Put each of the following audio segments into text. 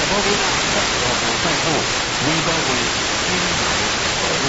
我们在乎每个为天来所为。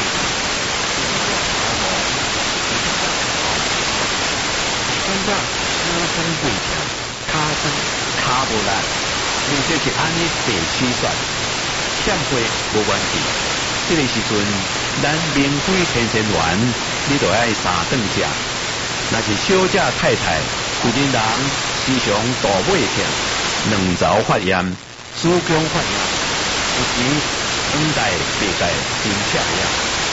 现在腰酸背痛，脚酸脚无力，而且是安尼地起算，欠费无关系。这个时阵，咱明辉天仙丸，你就爱三顿食。若是小姐太太、妇人人时常大尾痛、卵巢发炎、子宫发炎，有时黄带、白带真赤呀。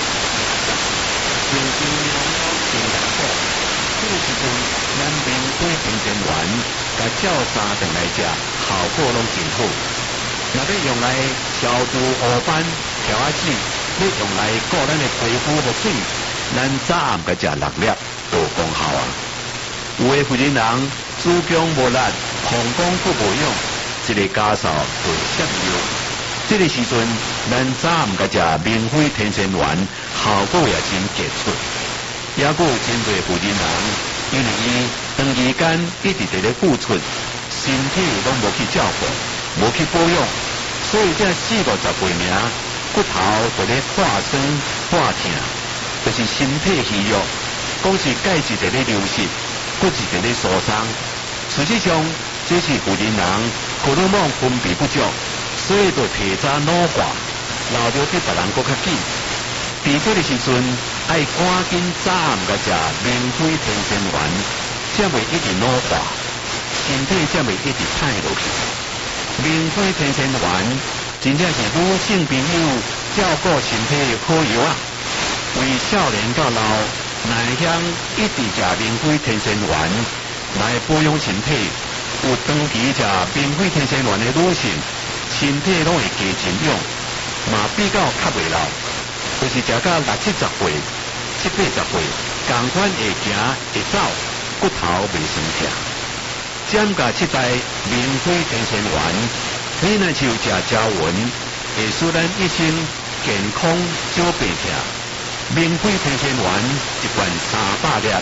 平时尿尿真难过，这个时阵，咱明辉天仙丸，甲照三顿来食，效果拢真好。若要用来消除黑斑、调仔子，要用来顾咱的皮肤和水，咱早暗甲食6粒，有功效啊。有的妇人人子宫无力、膀胱骨无用，这个家嫂就摄尿。这个时阵，咱早暗甲食明辉天仙丸，效果也真杰出。也有真侪妇人人，因为伊长期间一直在咧付出，身体拢无去照顾，无去保养，所以这40-50岁名骨头就咧破酸破痛，就是身体虚弱，讲是钙质在咧流失，骨质在咧受伤。实际上，这是妇人人荷尔蒙分泌不足，所以就提早老化，老着比别人搁较紧。在这个时阵，爱赶紧早暗甲食明辉天仙丸，才袂一直老化，身体才袂一直歹落去。明辉天仙丸真正是女性朋友照顾身体的好药啊！为少年到老，若会晓一直食明辉天仙丸来保养身体，有长期食明辉天仙丸的女性，身体拢会加真勇，嘛比较较袂老。就是食到60-70岁、70-80岁，同款会行会走，骨头袂酸痛。占甲7代明辉天仙丸，你若像食胶丸，会使咱一生健康少病痛。明辉天仙丸一罐300粒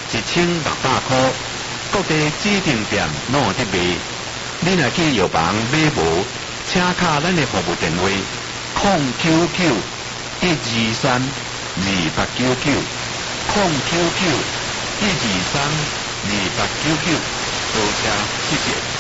，1600块，各地指定店拢有得卖。你若去药房买无，请卡咱的服务电话：099-123-2899，099-123-2899，多谢，谢谢。